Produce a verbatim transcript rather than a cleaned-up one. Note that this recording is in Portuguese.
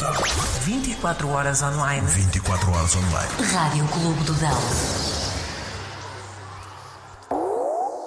tarde. vinte e quatro horas online. vinte e quatro horas online. Rádio Clube do Dão.